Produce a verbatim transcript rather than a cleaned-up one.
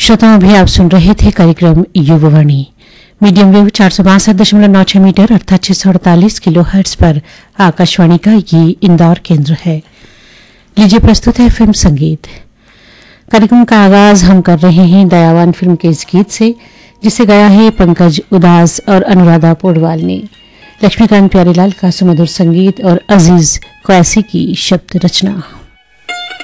श्रोताओं, अभी आप सुन रहे थे कार्यक्रम युववाणी मीडियम वेव चार सौ बासठ दशमलव नौ छह मीटर अर्थात छह सौ अड़तालीस किलो हर्ट्ज पर आकाशवाणी का ये इंदौर केंद्र है। लीजिए प्रस्तुत है फिल्म संगीत। कार्यक्रम का आगाज हम कर रहे हैं दयावान फिल्म के इस गीत से, जिसे गाया है पंकज उदास और अनुराधा पोडवाल ने। लक्ष्मीकांत प्यारेलाल का सुमधुर संगीत और अजीज क्वैसी की शब्द रचना।